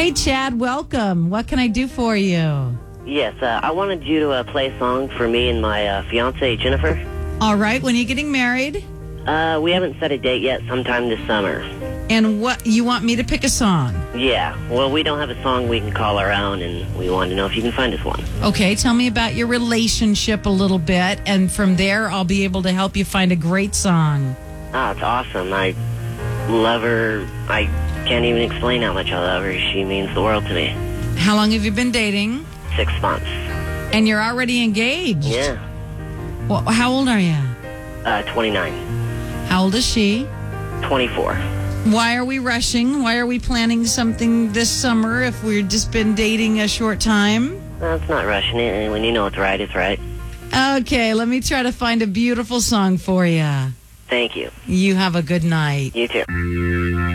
Hey, Chad, welcome. What can I do for you? Yes, I wanted you to play a song for me and my fiance Jennifer. All right, when are you getting married? We haven't set a date yet, sometime this summer. And what, you want me to pick a song? Yeah, well, we don't have a song we can call our own, and we wanted to know if you can find us one. Okay, tell me about your relationship a little bit, and from there I'll be able to help you find a great song. Oh, it's awesome. I love her. I can't even explain how much I love her. She means the world to me. How long have you been dating? 6 months. And you're already engaged? Yeah. Well, how old are you? 29. How old is she? 24. Why are we rushing? Why are we planning something this summer if we've just been dating a short time? Well, it's not rushing it. When you know it's right, it's right. Okay, let me try to find a beautiful song for you. Thank you. You have a good night. You too.